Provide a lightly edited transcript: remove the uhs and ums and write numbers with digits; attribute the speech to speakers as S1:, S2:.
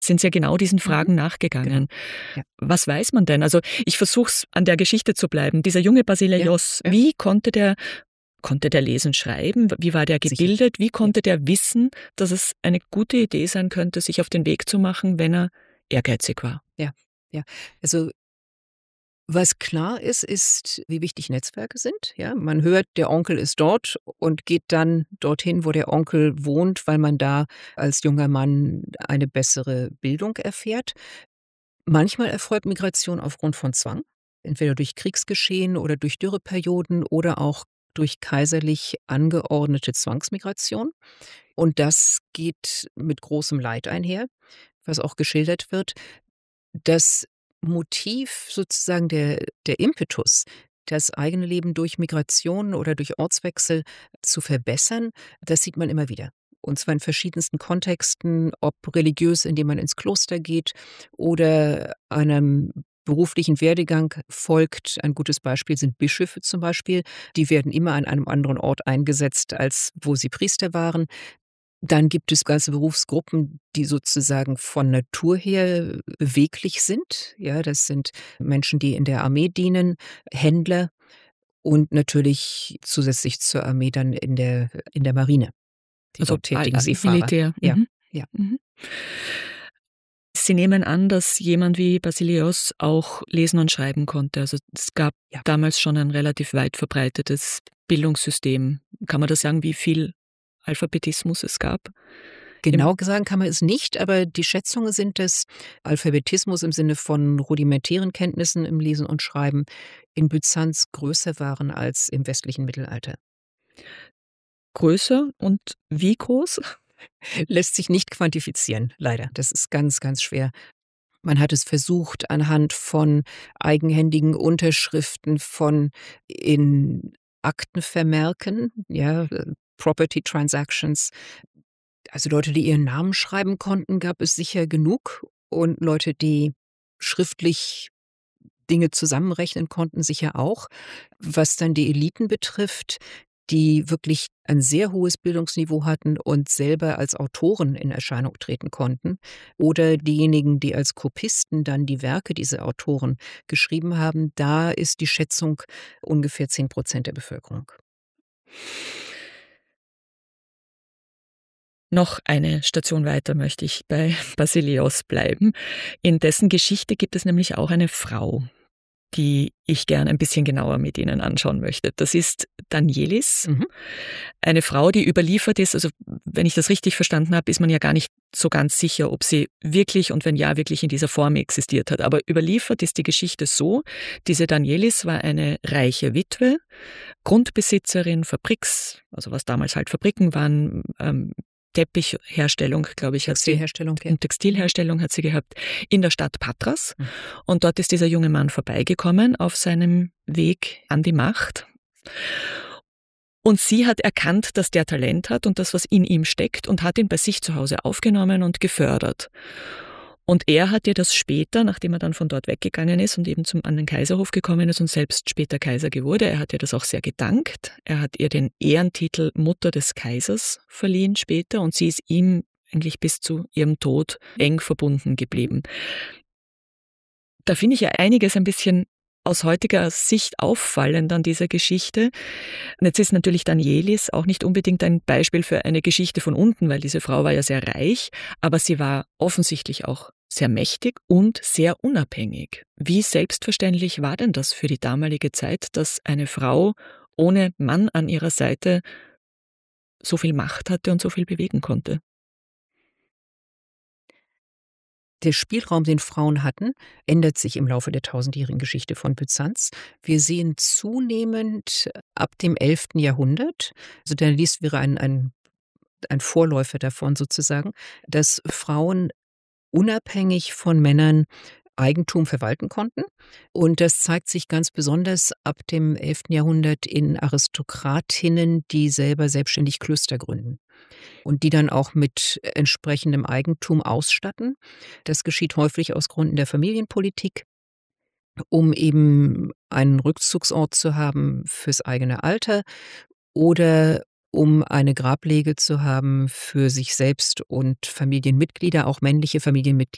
S1: sind Sie ja genau diesen Fragen nachgegangen.
S2: Ja.
S1: Was weiß man denn? Also ich versuche es an der Geschichte zu bleiben. Dieser junge Basileios, wie konnte der lesen, schreiben? Wie war der gebildet? Wie konnte der wissen, dass es eine gute Idee sein könnte, sich auf den Weg zu machen, wenn er ehrgeizig war?
S2: Ja. Also was klar ist, wie wichtig Netzwerke sind. Ja, man hört, der Onkel ist dort und geht dann dorthin, wo der Onkel wohnt, weil man da als junger Mann eine bessere Bildung erfährt. Manchmal erfolgt Migration aufgrund von Zwang, entweder durch Kriegsgeschehen oder durch Dürreperioden oder auch durch kaiserlich angeordnete Zwangsmigration. Und das geht mit großem Leid einher, was auch geschildert wird. Das Motiv sozusagen der Impetus, das eigene Leben durch Migration oder durch Ortswechsel zu verbessern, das sieht man immer wieder. Und zwar in verschiedensten Kontexten, ob religiös, indem man ins Kloster geht oder einem beruflichen Werdegang folgt. Ein gutes Beispiel sind Bischöfe zum Beispiel. Die werden immer an einem anderen Ort eingesetzt, als wo sie Priester waren. Dann gibt es ganze Berufsgruppen, die sozusagen von Natur her beweglich sind. Ja, das sind Menschen, die in der Armee dienen, Händler und natürlich zusätzlich zur Armee dann in der Marine, die
S1: Also
S2: dort tätigen Seefahrer.
S1: Militär.
S2: Ja,
S1: Mhm.
S2: ja.
S1: Mhm. Sie nehmen an, dass jemand wie Basileios auch lesen und schreiben konnte. Also es gab damals schon ein relativ weit verbreitetes Bildungssystem. Kann man das sagen, wie viel Alphabetismus es gab?
S2: Genau sagen kann man es nicht, aber die Schätzungen sind, dass Alphabetismus im Sinne von rudimentären Kenntnissen im Lesen und Schreiben in Byzanz größer waren als im westlichen Mittelalter.
S1: Größer und wie groß?
S2: Lässt sich nicht quantifizieren, leider. Das ist ganz, ganz schwer. Man hat es versucht anhand von eigenhändigen Unterschriften von in Aktenvermerken, Property Transactions. Also Leute, die ihren Namen schreiben konnten, gab es sicher genug und Leute, die schriftlich Dinge zusammenrechnen konnten, sicher auch. Was dann die Eliten betrifft, die wirklich ein sehr hohes Bildungsniveau hatten und selber als Autoren in Erscheinung treten konnten, oder diejenigen, die als Kopisten dann die Werke dieser Autoren geschrieben haben, da ist die Schätzung ungefähr 10% der Bevölkerung.
S1: Noch eine Station weiter möchte ich bei Basileios bleiben. In dessen Geschichte gibt es nämlich auch eine Frau, die ich gern ein bisschen genauer mit Ihnen anschauen möchte. Das ist Danielis, eine Frau, die überliefert ist. Also wenn ich das richtig verstanden habe, ist man ja gar nicht so ganz sicher, ob sie wirklich und wenn ja, wirklich in dieser Form existiert hat. Aber überliefert ist die Geschichte so, diese Danielis war eine reiche Witwe, Grundbesitzerin, also was damals halt Fabriken waren, Teppichherstellung, glaube ich,
S2: Textilherstellung,
S1: und Textilherstellung hat sie gehabt in der Stadt Patras. Und dort ist dieser junge Mann vorbeigekommen auf seinem Weg an die Macht. Und sie hat erkannt, dass der Talent hat und das, was in ihm steckt, und hat ihn bei sich zu Hause aufgenommen und gefördert. Und er hat ihr das später, nachdem er dann von dort weggegangen ist und eben an den Kaiserhof gekommen ist und selbst später Kaiser wurde, er hat ihr das auch sehr gedankt. Er hat ihr den Ehrentitel Mutter des Kaisers verliehen später und sie ist ihm eigentlich bis zu ihrem Tod eng verbunden geblieben. Da finde ich ja einiges ein bisschen aus heutiger Sicht auffallend an dieser Geschichte. Und jetzt ist natürlich Danielis auch nicht unbedingt ein Beispiel für eine Geschichte von unten, weil diese Frau war ja sehr reich, aber sie war offensichtlich auch sehr mächtig und sehr unabhängig. Wie selbstverständlich war denn das für die damalige Zeit, dass eine Frau ohne Mann an ihrer Seite so viel Macht hatte und so viel bewegen konnte?
S2: Der Spielraum, den Frauen hatten, ändert sich im Laufe der tausendjährigen Geschichte von Byzanz. Wir sehen zunehmend ab dem 11. Jahrhundert, also Danielis wäre ein Vorläufer davon sozusagen, dass Frauen unabhängig von Männern Eigentum verwalten konnten. Und das zeigt sich ganz besonders ab dem 11. Jahrhundert in Aristokratinnen, die selber selbstständig Klöster gründen und die dann auch mit entsprechendem Eigentum ausstatten. Das geschieht häufig aus Gründen der Familienpolitik, um eben einen Rückzugsort zu haben fürs eigene Alter oder um eine Grablege zu haben für sich selbst und Familienmitglieder, auch männliche Familienmitglieder.